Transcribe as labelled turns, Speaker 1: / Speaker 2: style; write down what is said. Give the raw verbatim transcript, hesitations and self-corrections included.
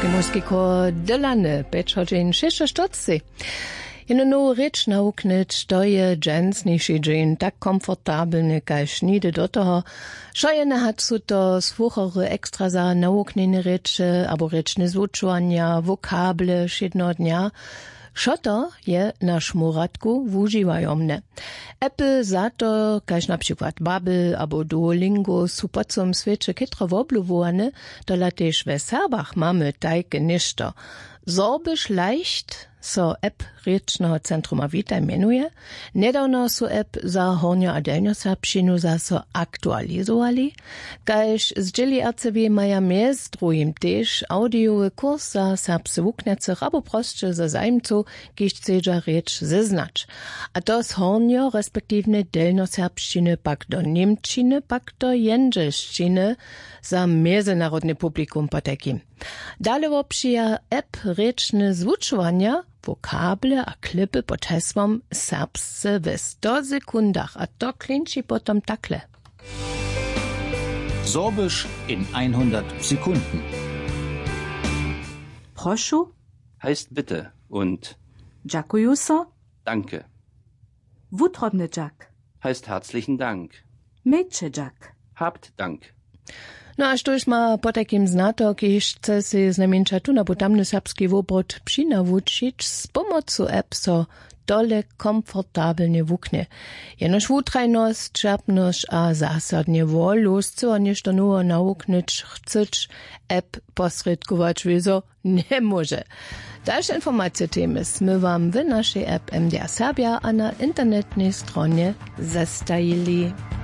Speaker 1: Serbski morski kor Dylany, Bečođen šestoštotci. Jeno no reč nauknit, to je džensniši džen, tak komfortabelne, kaž nide do toho. Šojene hat su to svuchere extra za nauknene reče, abo rečne zvučovanja, vokable, šedno dnja. Šoto je na šmuratku wuživajomne. Apple za to, kaž na przykład Babbel abo Duolingo su po cum sveče kytro wobluwowane, to latež ve Serbach mamy tajke ništo. Sorbisch leicht so app rečného centruma Vita menuje. Nedavno su app za Hornjo a Delnjo Serbšćinu za so aktualizovali, kaž zdjeli R C V maja mjez drugim tež audiowy kurs za serbsce wuknecych abo prosće za zajmcu, kiž ceđa reč zeznać. A to z Hornjo respektivne Delnjo Serbšćine pak do Němčiny, pak do Jędrzelšćiny za mezinárodne publikum potekim. Dale wopšija app rečne zvučovanja, vokable a klipy pod hesłom serbsce w sto sekundach, a to klinči potom takle.
Speaker 2: Sorbisch in hundert Sekunden.
Speaker 3: Proszu
Speaker 4: heißt bitte und
Speaker 3: Dziękuję so
Speaker 4: danke.
Speaker 3: Wutrobny Jack
Speaker 4: Heißt herzlichen Dank.
Speaker 3: Mädche Jack
Speaker 4: Habt Dank.
Speaker 1: No a štož ma po takim znato, kiž chce si znamenča tu na potamny serbski wobrod přinawučić z pomocu app so dole komfortabelnie wukne. Jenož wutrajnost, čerpność a zasadnie wolus, co ništo nowo nauknyć chceć, app posredkować wieso nie może. Dalsze informacje temy my wam w naszej app M D R Serbia a na internetnej stronie zestajili.